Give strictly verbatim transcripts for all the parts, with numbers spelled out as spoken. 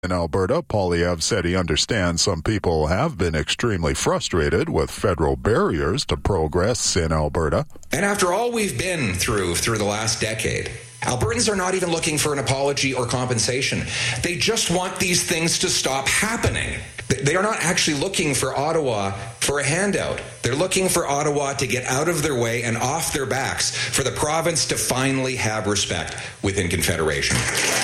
In Alberta, Poilievre said he understands some people have been extremely frustrated with federal barriers to progress in Alberta. And after all we've been through through the last decade, Albertans are not even looking for an apology or compensation. They just want these things to stop happening. They are not actually looking for Ottawa for a handout. They're looking for Ottawa to get out of their way and off their backs, for the province to finally have respect within Confederation.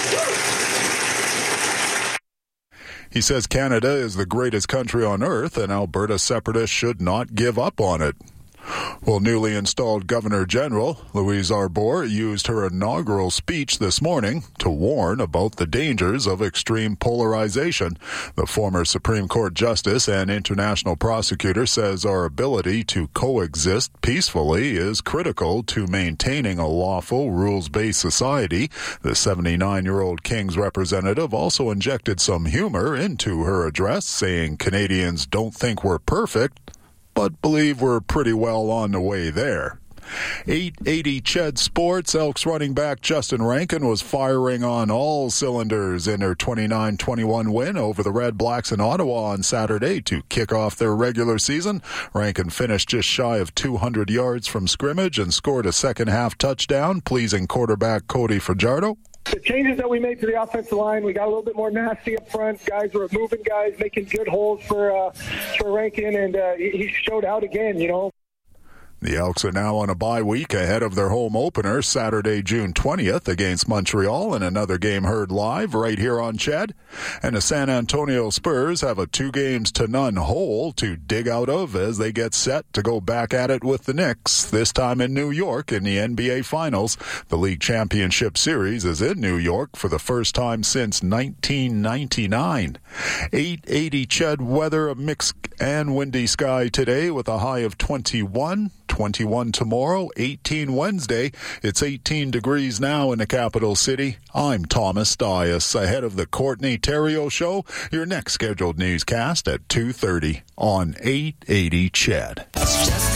He says Canada is the greatest country on earth and Alberta separatists should not give up on it. Well, newly installed Governor General Louise Arbour used her inaugural speech this morning to warn about the dangers of extreme polarization. The former Supreme Court Justice and international prosecutor says our ability to coexist peacefully is critical to maintaining a lawful, rules-based society. The seventy-nine-year-old King's representative also injected some humor into her address, saying Canadians don't think we're perfect, but believe we're pretty well on the way there. eight eighty C H E D Sports, Elks running back Justin Rankin was firing on all cylinders in their twenty-nine twenty-one win over the Red Blacks in Ottawa on Saturday to kick off their regular season. Rankin finished just shy of two hundred yards from scrimmage and scored a second-half touchdown, pleasing quarterback Cody Fajardo. The changes that we made to the offensive line, we got a little bit more nasty up front. Guys were moving guys, making good holes for uh, for Rankin, and uh, he showed out again, you know. The Elks are now on a bye week ahead of their home opener Saturday, June twentieth against Montreal, and another game heard live right here on C H E D. And the San Antonio Spurs have a two games to none hole to dig out of as they get set to go back at it with the Knicks, this time in New York in the N B A Finals. The league championship series is in New York for the first time since nineteen ninety-nine. eight eighty C H E D weather, a mixed and windy sky today with a high of twenty-one. twenty-one tomorrow, eighteen Wednesday. It's eighteen degrees now in the capital city. I'm Thomas Dias. Ahead of the Courtney Theriault Show, your next scheduled newscast at two thirty on eight eighty C H E D.